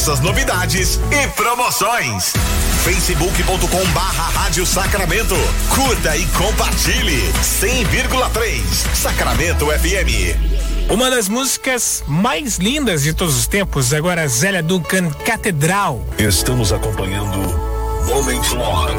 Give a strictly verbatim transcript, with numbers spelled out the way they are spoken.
Essas novidades e promoções. facebook ponto com barra Rádio Sacramento. Curta e compartilhe. cem vírgula três Sacramento F M. Uma das músicas mais lindas de todos os tempos, agora Zélia Duncan, Catedral. Estamos acompanhando Moment Love.